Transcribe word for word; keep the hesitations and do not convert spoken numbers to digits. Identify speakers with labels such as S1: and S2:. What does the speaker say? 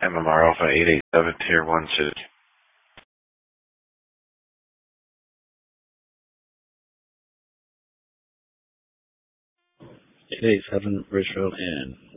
S1: M M R Alpha eight eight seven, Tier one City.
S2: eight eight seven, Richfield Inn.